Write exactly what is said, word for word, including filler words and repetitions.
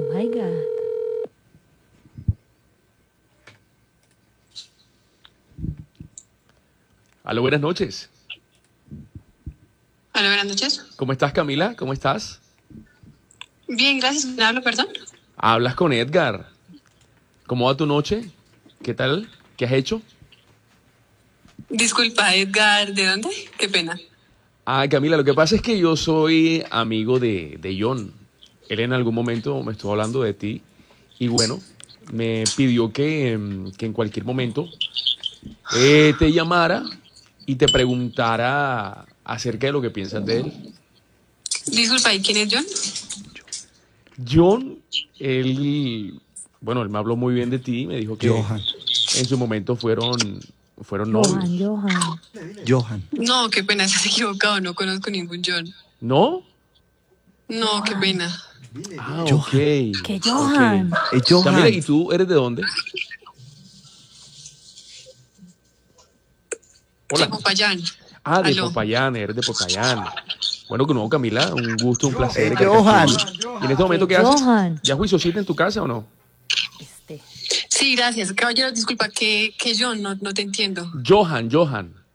my God. Aló, buenas noches. Hola, buenas noches. ¿Cómo estás, Camila? ¿Cómo estás? Bien, gracias. ¿Me hablo, perdón? Hablas con Edgar. ¿Cómo va tu noche? ¿Qué tal? ¿Qué has hecho? Disculpa, Edgar, ¿de dónde? Qué pena. Ah, Camila, lo que pasa es que yo soy amigo de, de John. Él en algún momento me estuvo hablando de ti y bueno, me pidió que, mm, que en cualquier momento eh, te llamara y te preguntara acerca de lo que piensas de él. Disculpa, ¿y quién es John? John, él, bueno, él me habló muy bien de ti, me dijo que Johan. en su momento fueron, fueron Johan, novios. Johan. Johan. No, qué pena, estás equivocado, no conozco ningún John. ¿No? No, qué pena. Ah, Johan. ok. Que ok. Johan. Es Camila, Johan. ¿y tú eres de dónde? De Hola. Popayán. Ah, de Aló. Popayán, eres de Popayán. Bueno, que no, Camila, un gusto, un placer. Eh, que Johan. hayas venido. ¿Y en este momento Que qué haces? Johan. ¿Ya juiciosita en tu casa o no? Este. Sí, gracias. Caballero, disculpa, ¿qué, qué John? No, no te entiendo. Johan, Johan.